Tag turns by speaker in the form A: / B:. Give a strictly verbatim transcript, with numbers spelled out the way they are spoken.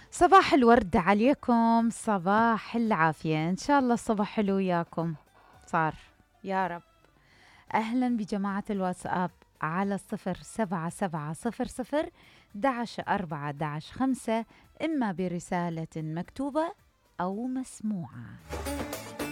A: صباح الورد عليكم، صباح العافية، إن شاء الله الصباح حلو وياكم. صار يا رب. أهلا بجماعة الواتساب على الصفر سبعة سبعة صفر صفر دعش أربعة دعش خمسة، إما برسالة مكتوبة أو مسموعة.